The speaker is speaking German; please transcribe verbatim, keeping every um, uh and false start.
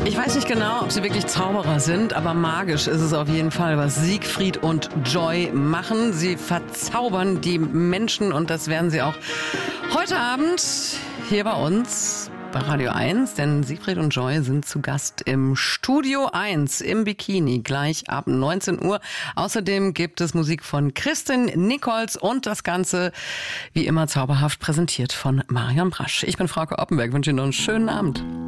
Ich weiß nicht genau, ob sie wirklich Zauberer sind, aber magisch ist es auf jeden Fall, was Siegfried und Joy machen. Sie verzaubern die Menschen und das werden sie auch heute Abend hier bei uns bei Radio eins, denn Siegfried und Joy sind zu Gast im Studio eins im Bikini, gleich ab neunzehn Uhr. Außerdem gibt es Musik von Kristin Nichols und das Ganze wie immer zauberhaft präsentiert von Marion Brasch. Ich bin Frauke Oppenberg, wünsche Ihnen noch einen schönen Abend.